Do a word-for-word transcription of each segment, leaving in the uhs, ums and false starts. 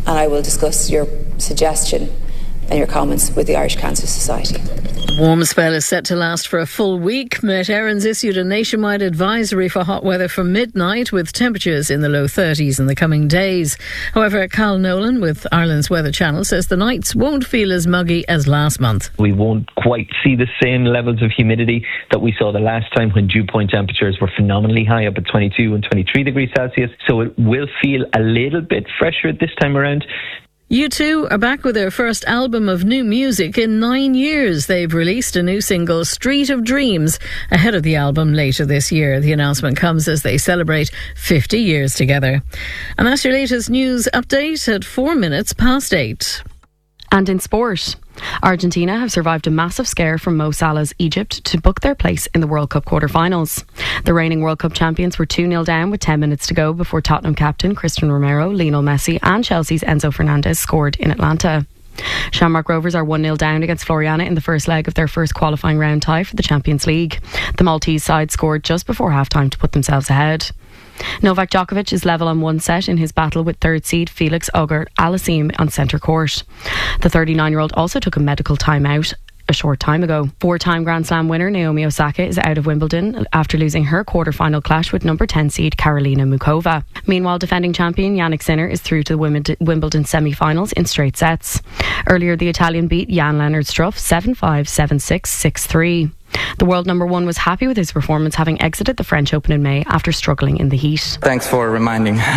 and I will discuss your suggestion and your comments with the Irish Cancer Society. Warm spell is set to last for a full week. Met Éireann's issued a nationwide advisory for hot weather from midnight, with temperatures in the low thirties in the coming days. However, Cal Nolan with Ireland's Weather Channel says the nights won't feel as muggy as last month. We won't quite see the same levels of humidity that we saw the last time, when dew point temperatures were phenomenally high, up at twenty-two and twenty-three degrees Celsius. So it will feel a little bit fresher this time around. U two are back with their first album of new music in nine years. They've released a new single, Street of Dreams, ahead of the album later this year. The announcement comes as they celebrate fifty years together. And that's your latest news update at four minutes past eight. And in sport, Argentina have survived a massive scare from Mo Salah's Egypt to book their place in the World Cup quarter-finals. The reigning World Cup champions were two nil down with ten minutes to go before Tottenham captain Cristiano Romero, Lionel Messi and Chelsea's Enzo Fernandez scored in Atlanta. Shamrock Rovers are one nil down against Floriana in the first leg of their first qualifying round tie for the Champions League. The Maltese side scored just before half-time to put themselves ahead. Novak Djokovic is level on one set in his battle with third seed Felix Auger-Aliassime on centre court. The thirty-nine-year-old also took a medical timeout a short time ago. Four-time Grand Slam winner Naomi Osaka is out of Wimbledon after losing her quarter-final clash with number ten seed Karolina Muchova. Meanwhile, defending champion Jannik Sinner is through to the Wimbledon semi-finals in straight sets. Earlier, the Italian beat Jan-Lennard Struff seven five, seven six, six three. The world number one was happy with his performance, having exited the French Open in May after struggling in the heat. Thanks for reminding. um,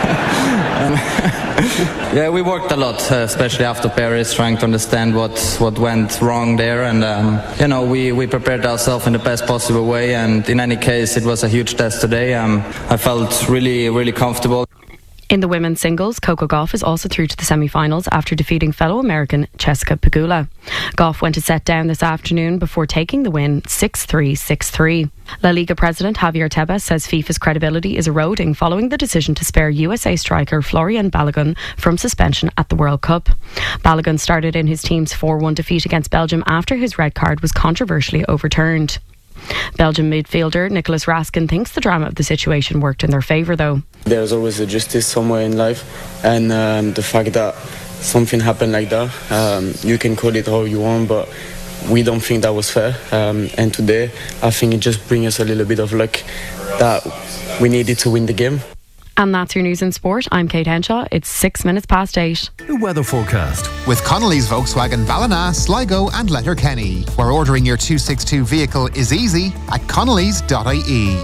yeah, we worked a lot, uh, especially after Paris, trying to understand what, what went wrong there. And, um, you know, we, we prepared ourselves in the best possible way. And in any case, it was a huge test today. Um, I felt really, really comfortable. In the women's singles, Coco Gauff is also through to the semi-finals after defeating fellow American Jessica Pegula. Gauff went a set down this afternoon before taking the win six three, six three. La Liga president Javier Tebas says FIFA's credibility is eroding following the decision to spare U S A striker Florian Balogun from suspension at the World Cup. Balogun started in his team's four one defeat against Belgium after his red card was controversially overturned. Belgian midfielder Nicolas Raskin thinks the drama of the situation worked in their favour though. There's always a justice somewhere in life, and um, the fact that something happened like that, um, you can call it how you want, but we don't think that was fair. Um, and today, I think it just brings us a little bit of luck that we needed to win the game. And that's your news in sport. I'm Kate Henshaw. It's six minutes past eight. The weather forecast with Connolly's Volkswagen Ballina, Sligo and Letterkenny, where ordering your two sixty-two vehicle is easy at connellys dot I E.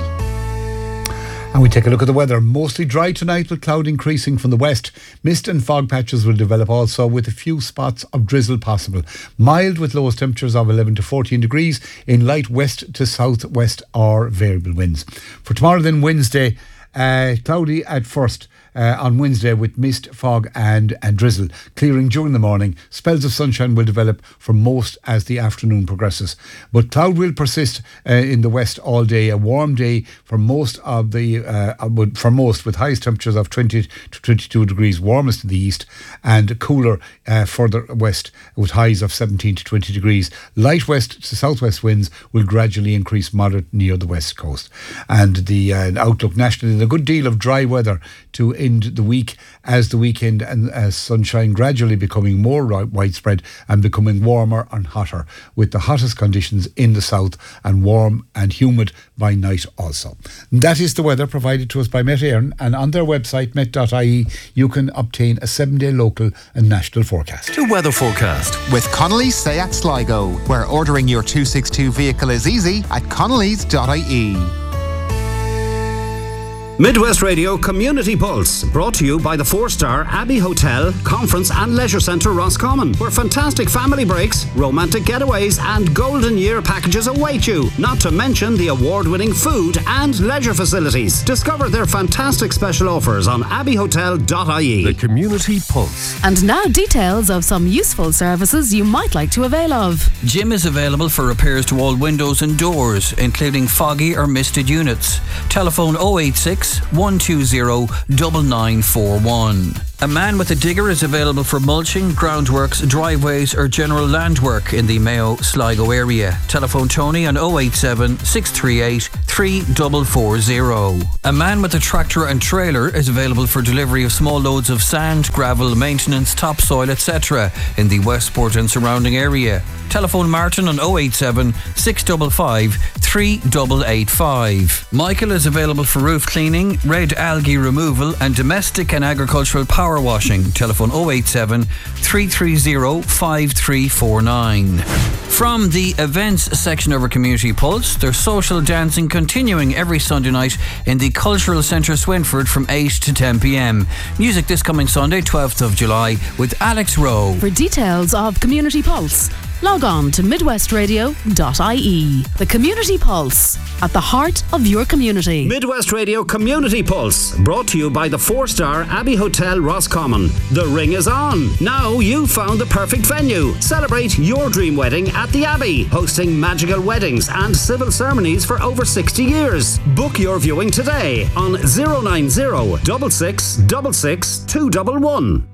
And we take a look at the weather. Mostly dry tonight with cloud increasing from the west. Mist and fog patches will develop also, with a few spots of drizzle possible. Mild with lowest temperatures of eleven to fourteen degrees in light west to southwest or variable winds. For tomorrow then, Wednesday, Uh, cloudy at first uh, on Wednesday with mist, fog and, and drizzle. Clearing during the morning. Spells of sunshine will develop for most as the afternoon progresses. But cloud will persist uh, in the west all day. A warm day for most of the uh, for most with highest temperatures of twenty to twenty-two degrees, warmest in the east, and cooler uh, further west with highs of seventeen to twenty degrees. Light west to southwest winds will gradually increase moderate near the west coast. And the uh, outlook nationally, a good deal of dry weather to end the week, as the weekend and as sunshine gradually becoming more widespread and becoming warmer and hotter, with the hottest conditions in the south and warm and humid by night also. And that is the weather provided to us by Met Éireann, and on their website met dot I E you can obtain a seven-day local and national forecast. The weather forecast with Connolly's Seat Sligo, where ordering your two sixty-two vehicle is easy at connellys dot I E. Midwest Radio Community Pulse, brought to you by the four-star Abbey Hotel, Conference and Leisure Centre Roscommon, where fantastic family breaks, romantic getaways and golden year packages await you, not to mention the award-winning food and leisure facilities. Discover their fantastic special offers on abbey hotel dot I E. The Community Pulse. And now details of some useful services you might like to avail of. Jim is available for repairs to all windows and doors, including foggy or misted units. Telephone oh eight six, six, one two zero, nine nine four one. A man with a digger is available for mulching, groundworks, driveways or general land work in the Mayo Sligo area. Telephone Tony on oh eight seven, six three eight, three four four zero. A man with a tractor and trailer is available for delivery of small loads of sand, gravel, maintenance, topsoil, et cetera in the Westport and surrounding area. Telephone Martin on oh eight seven, six five five, three eight eight five. Michael is available for roof cleaning, red algae removal and domestic and agricultural power washing. Telephone oh eight seven, three three zero, five three four nine. From the events section of our Community Pulse, there's social dancing continuing every Sunday night in the Cultural Centre Swinford from eight to ten p.m. Music this coming Sunday, twelfth of July, with Alex Rowe. For details of Community Pulse, log on to midwest radio dot I E. The Community Pulse, at the heart of your community. Midwest Radio Community Pulse, brought to you by the four-star Abbey Hotel Roscommon. The ring is on. Now you've found the perfect venue. Celebrate your dream wedding at the Abbey, hosting magical weddings and civil ceremonies for over sixty years. Book your viewing today on zero nine zero, six six six six, two one one.